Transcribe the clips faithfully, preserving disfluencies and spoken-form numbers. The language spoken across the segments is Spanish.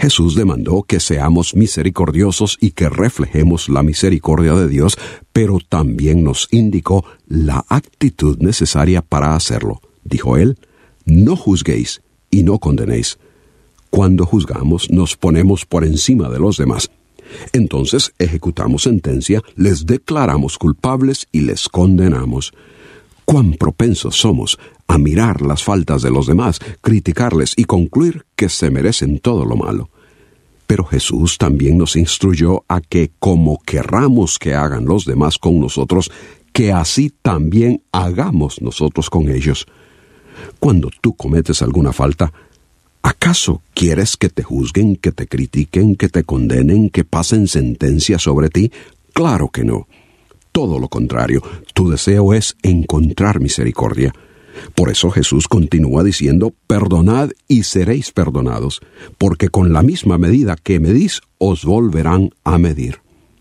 Jesús demandó que seamos misericordiosos y que reflejemos la misericordia de Dios, pero también nos indicó la actitud necesaria para hacerlo. Dijo él, no juzguéis y no condenéis. Cuando juzgamos, nos ponemos por encima de los demás. Entonces ejecutamos sentencia, les declaramos culpables y les condenamos. Cuán propensos somos a mirar las faltas de los demás, criticarles y concluir que se merecen todo lo malo. Pero Jesús también nos instruyó a que, como querramos que hagan los demás con nosotros, que así también hagamos nosotros con ellos. Cuando tú cometes alguna falta, ¿acaso quieres que te juzguen, que te critiquen, que te condenen, que pasen sentencia sobre ti? Claro que no. Todo lo contrario, tu deseo es encontrar misericordia. Por eso Jesús continúa diciendo, perdonad y seréis perdonados, porque con la misma medida que medís, os volverán a medir.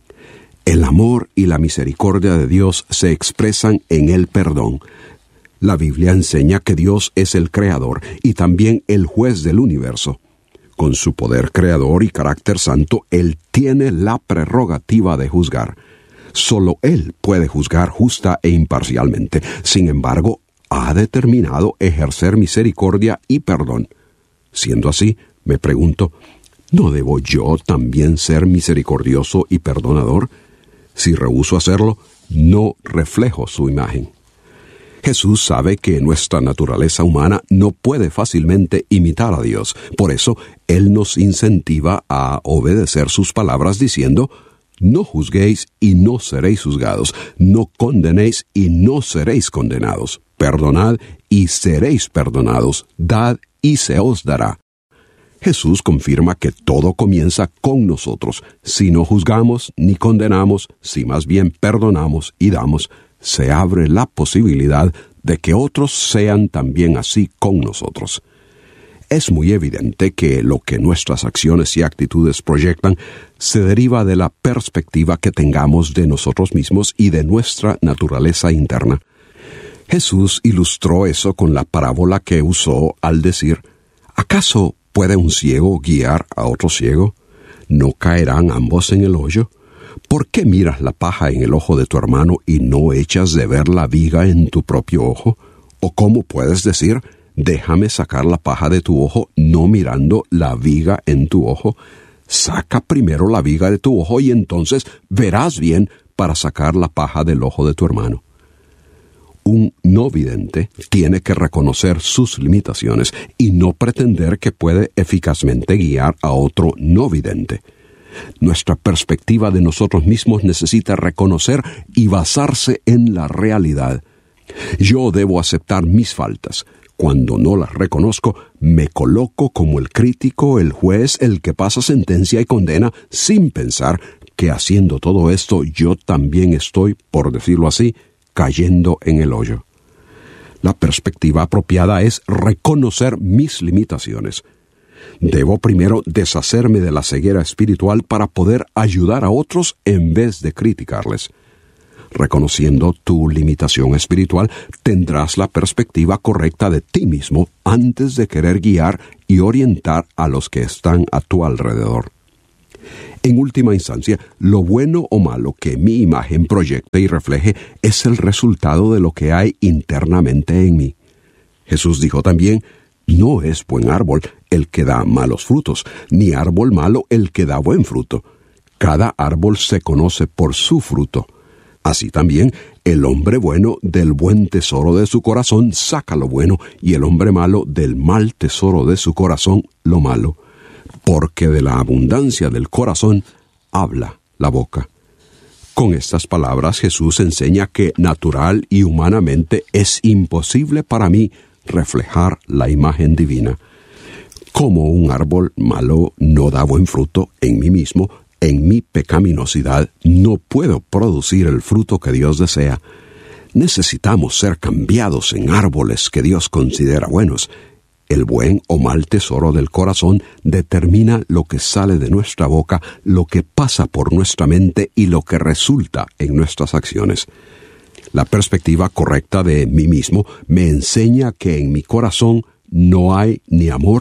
El amor y la misericordia de Dios se expresan en el perdón. La Biblia enseña que Dios es el creador y también el juez del universo. Con su poder creador y carácter santo, Él tiene la prerrogativa de juzgar. Solo Él puede juzgar justa e imparcialmente. Sin embargo, ha determinado ejercer misericordia y perdón. Siendo así, me pregunto, ¿no debo yo también ser misericordioso y perdonador? Si rehúso hacerlo, no reflejo su imagen. Jesús sabe que nuestra naturaleza humana no puede fácilmente imitar a Dios. Por eso, Él nos incentiva a obedecer sus palabras diciendo, no juzguéis y no seréis juzgados, no condenéis y no seréis condenados, perdonad y seréis perdonados, dad y se os dará. Jesús confirma que todo comienza con nosotros. Si no juzgamos ni condenamos, si más bien perdonamos y damos, se abre la posibilidad de que otros sean también así con nosotros. Es muy evidente que lo que nuestras acciones y actitudes proyectan se deriva de la perspectiva que tengamos de nosotros mismos y de nuestra naturaleza interna. Jesús ilustró eso con la parábola que usó al decir, ¿acaso puede un ciego guiar a otro ciego? ¿No caerán ambos en el hoyo? ¿Por qué miras la paja en el ojo de tu hermano y no echas de ver la viga en tu propio ojo? ¿O cómo puedes decir, déjame sacar la paja de tu ojo, no mirando la viga en tu ojo? Saca primero la viga de tu ojo y entonces verás bien para sacar la paja del ojo de tu hermano. Un no vidente tiene que reconocer sus limitaciones y no pretender que puede eficazmente guiar a otro no vidente. Nuestra perspectiva de nosotros mismos necesita reconocer y basarse en la realidad. Yo debo aceptar mis faltas. Cuando no las reconozco, me coloco como el crítico, el juez, el que pasa sentencia y condena, sin pensar que haciendo todo esto yo también estoy, por decirlo así, cayendo en el hoyo. La perspectiva apropiada es reconocer mis limitaciones. Debo primero deshacerme de la ceguera espiritual para poder ayudar a otros en vez de criticarles. Reconociendo tu limitación espiritual, tendrás la perspectiva correcta de ti mismo antes de querer guiar y orientar a los que están a tu alrededor. En última instancia, lo bueno o malo que mi imagen proyecte y refleje es el resultado de lo que hay internamente en mí. Jesús dijo también, no es buen árbol el que da malos frutos, ni árbol malo el que da buen fruto. Cada árbol se conoce por su fruto. Así también, el hombre bueno del buen tesoro de su corazón saca lo bueno, y el hombre malo del mal tesoro de su corazón lo malo. Porque de la abundancia del corazón habla la boca. Con estas palabras Jesús enseña que natural y humanamente es imposible para mí reflejar la imagen divina. Como un árbol malo no da buen fruto en mí mismo, en mi pecaminosidad no puedo producir el fruto que Dios desea. Necesitamos ser cambiados en árboles que Dios considera buenos. El buen o mal tesoro del corazón determina lo que sale de nuestra boca, lo que pasa por nuestra mente y lo que resulta en nuestras acciones. La perspectiva correcta de mí mismo me enseña que en mi corazón no hay ni amor,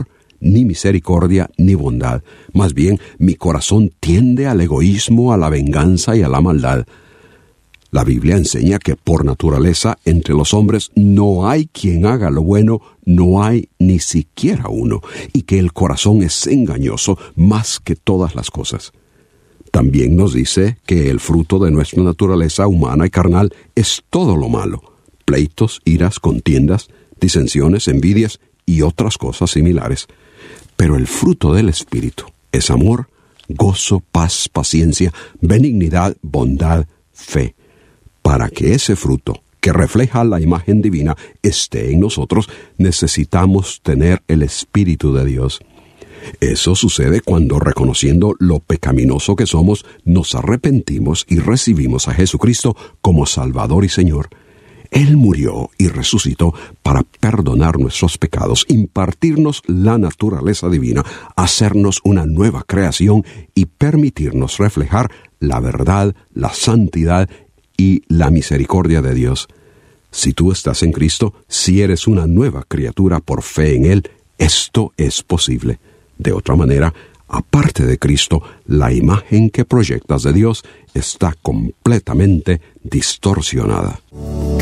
ni misericordia, ni bondad. Más bien, mi corazón tiende al egoísmo, a la venganza y a la maldad. La Biblia enseña que por naturaleza entre los hombres no hay quien haga lo bueno, no hay ni siquiera uno, y que el corazón es engañoso más que todas las cosas. También nos dice que el fruto de nuestra naturaleza humana y carnal es todo lo malo: pleitos, iras, contiendas, disensiones, envidias y otras cosas similares. Pero el fruto del Espíritu es amor, gozo, paz, paciencia, benignidad, bondad, fe. Para que ese fruto, que refleja la imagen divina, esté en nosotros, necesitamos tener el Espíritu de Dios. Eso sucede cuando, reconociendo lo pecaminoso que somos, nos arrepentimos y recibimos a Jesucristo como Salvador y Señor. Él murió y resucitó para perdonar nuestros pecados, impartirnos la naturaleza divina, hacernos una nueva creación y permitirnos reflejar la verdad, la santidad y la misericordia de Dios. Si tú estás en Cristo, si eres una nueva criatura por fe en Él, esto es posible. De otra manera, aparte de Cristo, la imagen que proyectas de Dios está completamente distorsionada.